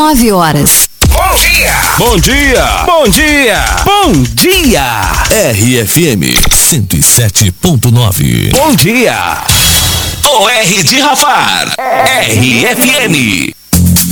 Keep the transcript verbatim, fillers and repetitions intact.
nove horas. Bom dia! Bom dia! Bom dia! Bom dia! R F M cento e sete ponto nove. Bom dia! O R de Rafar. R F M.